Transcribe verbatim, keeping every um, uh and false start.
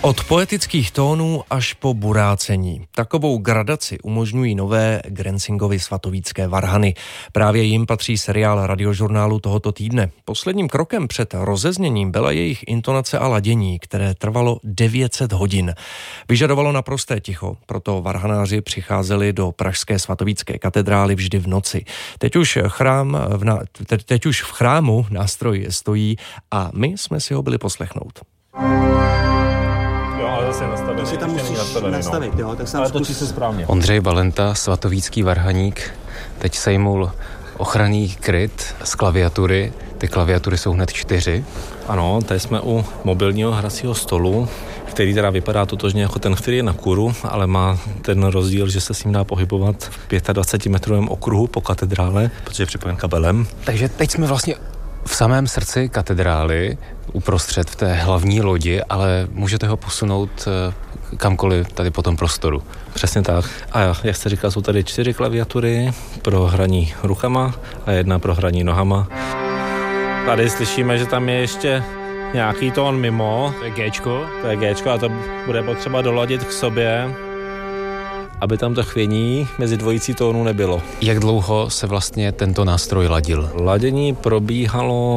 Od poetických tónů až po burácení. Takovou gradaci umožňují nové Grenzingovy svatovícké varhany. Právě jim patří seriál Radiožurnálu tohoto týdne. Posledním krokem před rozezněním byla jejich intonace a ladění, které trvalo devět set hodin. Vyžadovalo naprosté ticho, proto varhanáři přicházeli do pražské svatovícké katedrály vždy v noci. Teď už, chrám v na, te, teď už v chrámu nástroj stojí a my jsme si ho byli poslechnout. Jo, ale zase nastavený. To si tam musíš nastavený, nastavit, no. jo, tak se ale zkus... točí se správně. Ondřej Valenta, svatovícký varhaník, teď sejmul ochranný kryt z klaviatury. Ty klaviatury jsou hned čtyři. Ano, tady jsme u mobilního hracího stolu, který teda vypadá totožně jako ten, který je na kuru, ale má ten rozdíl, že se s ním dá pohybovat v dvacetimetrovém okruhu po katedrále, protože je připojen kabelem. Takže teď jsme vlastně v samém srdci katedrály, uprostřed v té hlavní lodi, ale můžete ho posunout kamkoliv tady po tom prostoru. Přesně tak. A jak jste říkal, jsou tady čtyři klaviatury pro hraní rukama a jedna pro hraní nohama. Tady slyšíme, že tam je ještě nějaký tón mimo. To je Géčko. To je Géčko a to bude potřeba doladit k sobě, aby tam to chvění mezi dvojicí tónů nebylo. Jak dlouho se vlastně tento nástroj ladil? Ladění probíhalo